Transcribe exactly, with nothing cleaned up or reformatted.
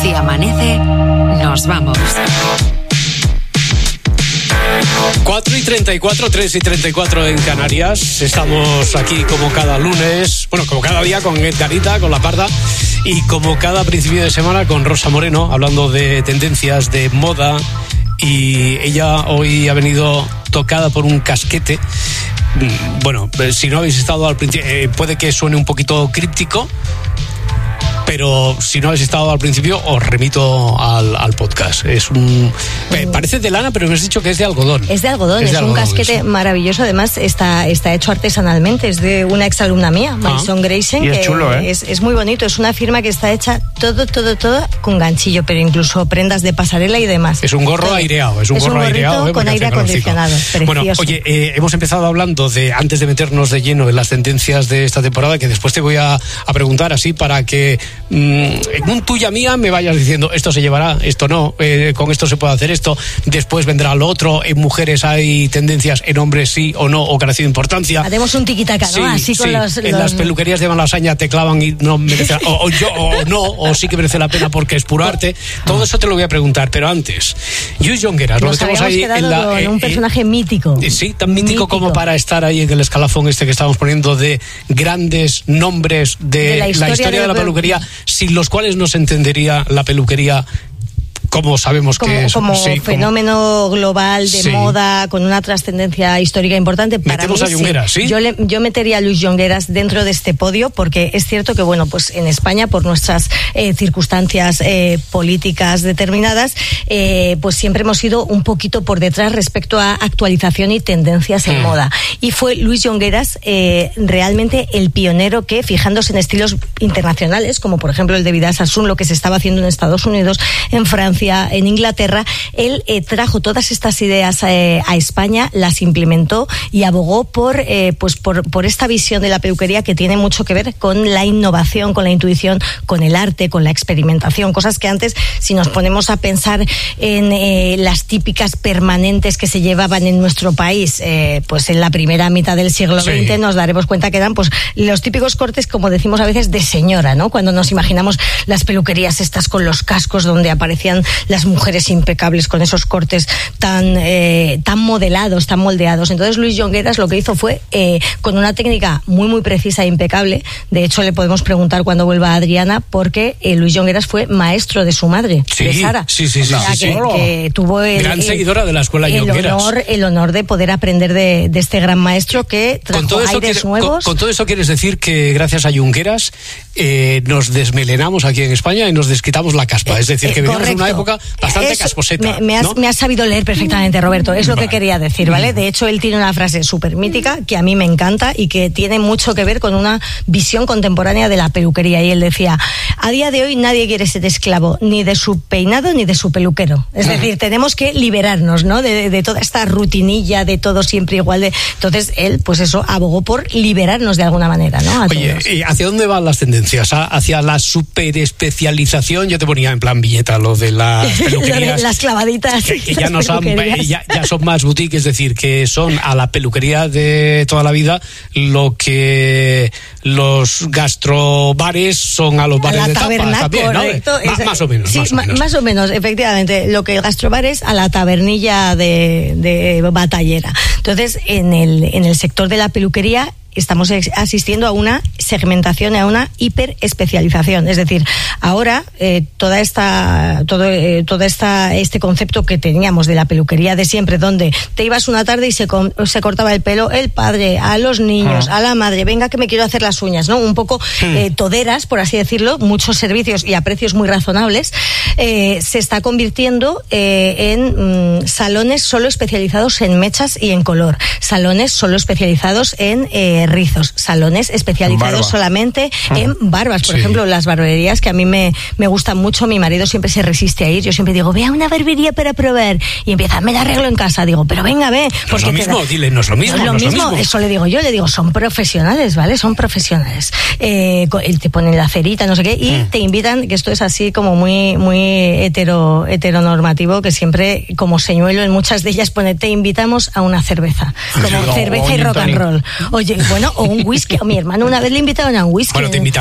Si amanece, nos vamos. cuatro y treinta y cuatro, tres y treinta y cuatro en Canarias. Estamos aquí como cada lunes, bueno, como cada día con Edgarita, con La Parda, y como cada principio de semana con Rosa Moreno, hablando de tendencias, de moda. Y ella hoy ha venido tocada por un casquete. Bueno, si no habéis estado al principio, eh, puede que suene un poquito críptico, pero si no habéis estado al principio, os remito al, al podcast. Es un... Eh, parece de lana, pero me has dicho que es de algodón. Es de algodón, es, es, de un algodón, casquete eso. Maravilloso. Además, está, está hecho artesanalmente. Es de una exalumna mía, Marisol ah. Grayson. Y es que chulo, ¿eh? Es, es muy bonito. Es una firma que está hecha todo, todo, todo con ganchillo, pero incluso prendas de pasarela y demás. Es un gorro todo. aireado. Es un es gorro un aireado. Eh, con aire acondicionado. Precioso. Bueno, oye, eh, hemos empezado hablando de, antes de meternos de lleno en las tendencias de esta temporada, que después te voy a, a preguntar así para que... Mmm, en un tuya mía me vayas diciendo esto se llevará, esto no, eh, con esto se puede hacer esto, después vendrá lo otro. En mujeres hay tendencias, en hombres sí o no, o crecido importancia. Haremos un tiquitaca, ¿no? Sí, así con sí. los, En los... las peluquerías de Malasaña te clavan y no merece, o, o yo, o no, o sí que merece la pena porque es puro arte. Todo eso te lo voy a preguntar, pero antes, Lluís Llongueras, lo Nos metemos ahí en la, con eh, un personaje eh, mítico. Sí, tan mítico, mítico como para estar ahí en el escalafón este que estamos poniendo de grandes nombres de, de la historia, la historia de, de la peluquería, sin los cuales no se entendería la peluquería como sabemos como, que es. Como sí, fenómeno como... global de sí. moda, con una trascendencia histórica importante. Para Metemos mí, a Llongueras, ¿sí? ¿sí? Yo, le, yo metería a Lluís Llongueras dentro de este podio, porque es cierto que, bueno, pues en España, por nuestras eh, circunstancias eh, políticas determinadas, eh, pues siempre hemos ido un poquito por detrás respecto a actualización y tendencias en mm. moda. Y fue Lluís Llongueras eh, realmente el pionero que, fijándose en estilos internacionales, como por ejemplo el de Vidal Sassoon, lo que se estaba haciendo en Estados Unidos, en Francia, en Inglaterra, él eh, trajo todas estas ideas eh, a España, las implementó y abogó por, eh, pues por, por esta visión de la peluquería que tiene mucho que ver con la innovación, con la intuición, con el arte, con la experimentación, cosas que antes, si nos ponemos a pensar en eh, las típicas permanentes que se llevaban en nuestro país, eh, pues en la primera mitad del siglo veinte, sí. nos daremos cuenta que eran pues los típicos cortes, como decimos a veces, de señora, ¿no? Cuando nos imaginamos las peluquerías estas con los cascos donde aparecían las mujeres impecables con esos cortes tan eh, tan modelados, tan moldeados. Entonces Lluís Llongueras lo que hizo fue eh, con una técnica muy muy precisa e impecable. De hecho le podemos preguntar cuando vuelva a Adriana, porque eh, Lluís Llongueras fue maestro de su madre, sí, de Sara. Sí, sí, sí. O sea, sí, que, sí. que tuvo el, gran el, seguidora de la escuela el Llongueras. honor, el honor de poder aprender de, de este gran maestro que trajo con todo eso aires quiere, nuevos. Con, con todo eso quieres decir que gracias a Llongueras eh, nos desmelenamos aquí en España y nos desquitamos la caspa. Es decir, que eh, venimos en una época bastante Eso, casposeta. Me, me, has, ¿no? me has sabido leer perfectamente, Roberto. Es lo vale. que quería decir, ¿vale? De hecho, él tiene una frase súper mítica que a mí me encanta y que tiene mucho que ver con una visión contemporánea de la peluquería. Y él decía, a día de hoy nadie quiere ser esclavo ni de su peinado ni de su peluquero. Es decir, tenemos que liberarnos, ¿no? De, de toda esta rutinilla, de todo siempre igual. De... Entonces, él, pues eso, abogó por liberarnos de alguna manera, ¿no? A Oye, todos. ¿y hacia dónde van las tendencias? ¿Hacia la superespecialización? Yo te ponía en plan viñeta lo de las peluquerías. Las clavaditas. Que, que ya, no son, ya, ya son más boutique, es decir, que son a la peluquería de toda la vida lo que los gastrobares son a los bares a la de taberna, tapas también, correcto, ¿no? es, más o menos. Sí, más, o menos. más o menos, efectivamente. Lo que el gastrobar es a la tabernilla de, de batallera. Entonces, en el, en el sector de la peluquería estamos asistiendo a una segmentación, a una hiperespecialización. Es decir, ahora eh, toda esta, todo, eh, toda esta, este concepto que teníamos de la peluquería de siempre, donde te ibas una tarde y se, con, se cortaba el pelo el padre, a los niños, ah. a la madre, venga que me quiero hacer las uñas, ¿no? Un poco eh, toderas, por así decirlo, muchos servicios y a precios muy razonables, eh, se está convirtiendo eh, en mm, salones solo especializados en mechas y en color, salones solo especializados en eh, rizos, salones especializados Barba. solamente ah. en barbas. Por sí. ejemplo, las barberías que a mí me, me gustan mucho, mi marido siempre se resiste a ir, yo siempre digo, ve a una barbería para probar, y empieza, me la arreglo en casa, digo, pero venga, ve. No es lo mismo, da... dile, no es lo mismo. No es lo, no mismo, es lo mismo, eso le digo yo, le digo, son profesionales, ¿vale? Son profesionales. Eh, te ponen la cerita, no sé qué, y mm. te invitan, que esto es así como muy, muy hetero, heteronormativo, que siempre, como señuelo en muchas de ellas pone, te invitamos a una cerveza, como no, cerveza y rock and roll. Oye, bueno, o un whisky. A mi hermano una vez le invitaron a un whisky. Bueno, te